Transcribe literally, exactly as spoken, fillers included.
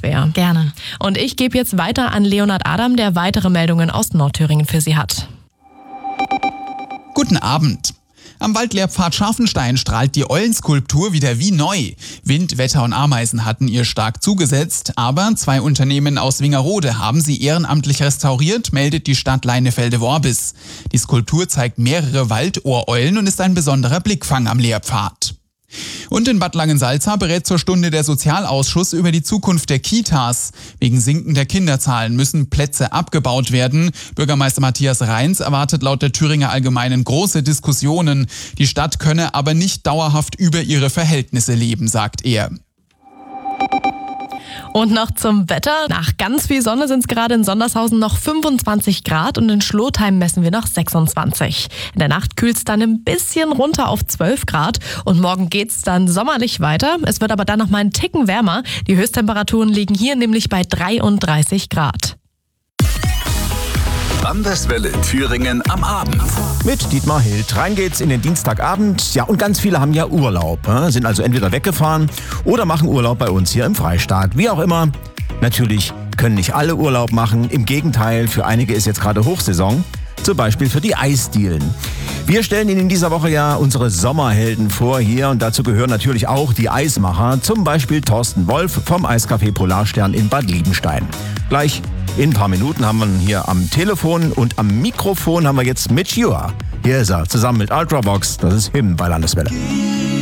Svea. Gerne. Und ich gebe jetzt weiter an Leonhard Adam, der weitere Meldungen aus Nordthüringen für Sie hat. Guten Abend. Am Waldlehrpfad Scharfenstein strahlt die Eulenskulptur wieder wie neu. Wind, Wetter und Ameisen hatten ihr stark zugesetzt, aber zwei Unternehmen aus Wingerode haben sie ehrenamtlich restauriert, meldet die Stadt Leinefelde-Worbis. Die Skulptur zeigt mehrere Waldohreulen und ist ein besonderer Blickfang am Lehrpfad. Und in Bad Langensalza berät zur Stunde der Sozialausschuss über die Zukunft der Kitas. Wegen sinkender Kinderzahlen müssen Plätze abgebaut werden. Bürgermeister Matthias Reins erwartet laut der Thüringer Allgemeinen große Diskussionen. Die Stadt könne aber nicht dauerhaft über ihre Verhältnisse leben, sagt er. Und noch zum Wetter. Nach ganz viel Sonne sind es gerade in Sondershausen noch fünfundzwanzig Grad und in Schlotheim messen wir noch sechsundzwanzig. In der Nacht kühlt es dann ein bisschen runter auf zwölf Grad und morgen geht's dann sommerlich weiter. Es wird aber dann noch mal einen Ticken wärmer. Die Höchsttemperaturen liegen hier nämlich bei dreiunddreißig Grad. Landeswelle Thüringen am Abend. Mit Dietmar Hild. Rein geht's in den Dienstagabend. Ja, und ganz viele haben ja Urlaub. Äh, sind also entweder weggefahren oder machen Urlaub bei uns hier im Freistaat. Wie auch immer. Natürlich können nicht alle Urlaub machen. Im Gegenteil, für einige ist jetzt gerade Hochsaison. Zum Beispiel für die Eisdielen. Wir stellen Ihnen in dieser Woche ja unsere Sommerhelden vor hier. Und dazu gehören natürlich auch die Eismacher. Zum Beispiel Thorsten Wolf vom Eiscafé Polarstern in Bad Liebenstein. Gleich in ein paar Minuten haben wir ihn hier am Telefon und am Mikrofon haben wir jetzt Mitch Ure. Hier ist er, zusammen mit Ultravox. Das ist Him bei Landeswelle.